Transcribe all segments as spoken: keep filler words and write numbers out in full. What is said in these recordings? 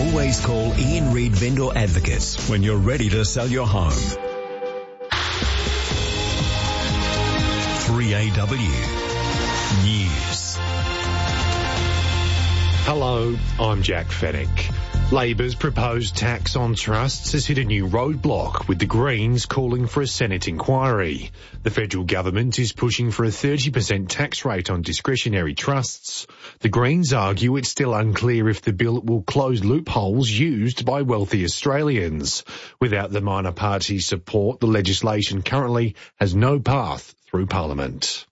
always call Ian Reid Vendor Advocates when you're ready to sell your home. three A W News. Hello, I'm Jack Fennick. Labor's proposed tax on trusts has hit a new roadblock, with the Greens calling for a Senate inquiry. The federal government is pushing for a thirty percent tax rate on discretionary trusts. The Greens argue it's still unclear if the bill will close loopholes used by wealthy Australians. Without the minor party's support, the legislation currently has no path through Parliament.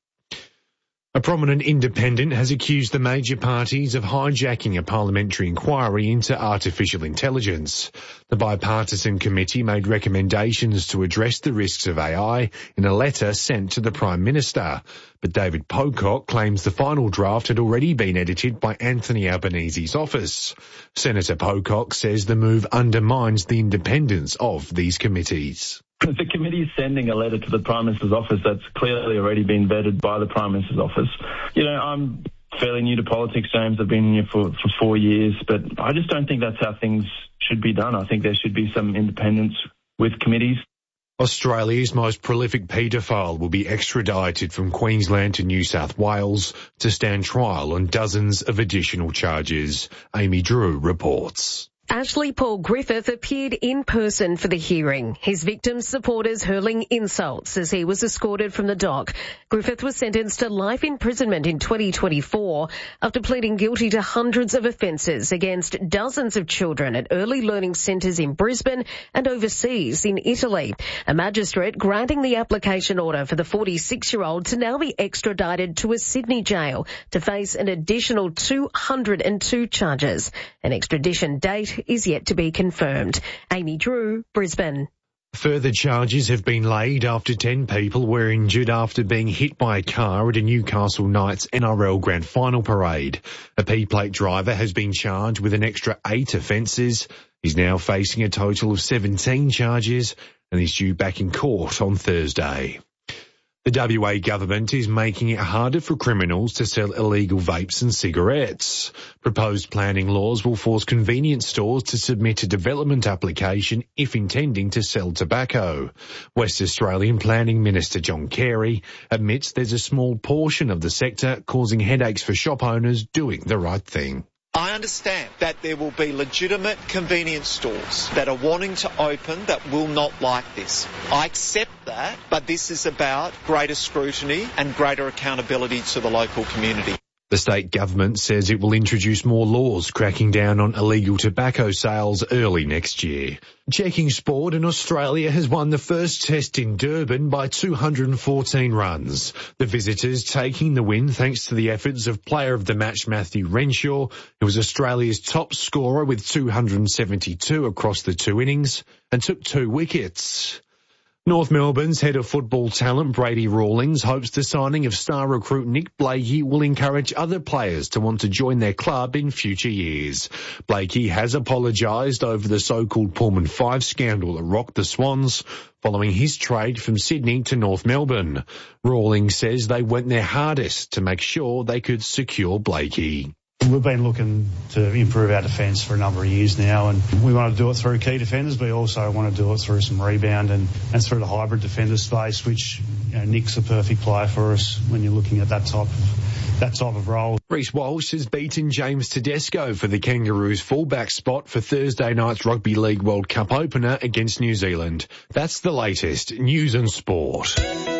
A prominent independent has accused the major parties of hijacking a parliamentary inquiry into artificial intelligence. The bipartisan committee made recommendations to address the risks of A I in a letter sent to the Prime Minister. But David Pocock claims the final draft had already been edited by Anthony Albanese's office. Senator Pocock says the move undermines the independence of these committees. The committee is sending a letter to the Prime Minister's office that's clearly already been vetted by the Prime Minister's office. You know, I'm fairly new to politics, James. I've been here for, for four years, but I just don't think that's how things should be done. I think there should be some independence with committees. Australia's most prolific paedophile will be extradited from Queensland to New South Wales to stand trial on dozens of additional charges. Amy Drew reports. Ashley Paul Griffith appeared in person for the hearing, his victim's supporters hurling insults as he was escorted from the dock. Griffith was sentenced to life imprisonment in twenty twenty-four after pleading guilty to hundreds of offences against dozens of children at early learning centres in Brisbane and overseas in Italy. A magistrate granting the application order for the forty-six-year-old to now be extradited to a Sydney jail to face an additional two hundred two charges. An extradition date is yet to be confirmed. Amy Drew, Brisbane. Further charges have been laid after ten people were injured after being hit by a car at a Newcastle Knights N R L Grand Final parade. A P-plate driver has been charged with an extra eight offences. He's now facing a total of seventeen charges and is due back in court on Thursday. The W A government is making it harder for criminals to sell illegal vapes and cigarettes. Proposed planning laws will force convenience stores to submit a development application if intending to sell tobacco. West Australian Planning Minister John Carey admits there's a small portion of the sector causing headaches for shop owners doing the right thing. I understand that there will be legitimate convenience stores that are wanting to open that will not like this. I accept that, but this is about greater scrutiny and greater accountability to the local community. The state government says it will introduce more laws cracking down on illegal tobacco sales early next year. Checking sport, and Australia has won the first test in Durban by two hundred fourteen runs. The visitors taking the win thanks to the efforts of player of the match Matthew Renshaw, who was Australia's top scorer with two hundred seventy-two across the two innings and took two wickets. North Melbourne's head of football talent Brady Rawlings hopes the signing of star recruit Nick Blakey will encourage other players to want to join their club in future years. Blakey has apologised over the so-called Pullman five scandal that rocked the Swans following his trade from Sydney to North Melbourne. Rawlings says they went their hardest to make sure they could secure Blakey. We've been looking to improve our defence for a number of years now, and we want to do it through key defenders, but we also want to do it through some rebound and, and through the hybrid defender space, which, you know, Nick's a perfect player for us when you're looking at that type of, that type of role. Reece Walsh has beaten James Tedesco for the Kangaroos fullback spot for Thursday night's Rugby League World Cup opener against New Zealand. That's the latest news and sport.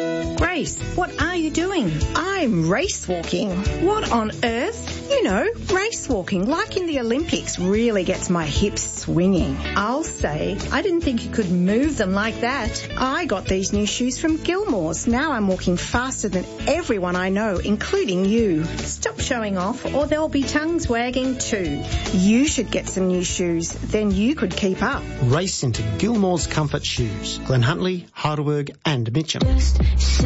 Grace, what are you doing? I'm race walking. What on earth? You know, race walking, like in the Olympics, really gets my hips swinging. I'll say, I didn't think you could move them like that. I got these new shoes from Gilmore's. Now I'm walking faster than everyone I know, including you. Stop showing off or there'll be tongues wagging too. You should get some new shoes, then you could keep up. Race into Gilmore's Comfort Shoes. Glen Huntly, Heidelberg and Mitcham.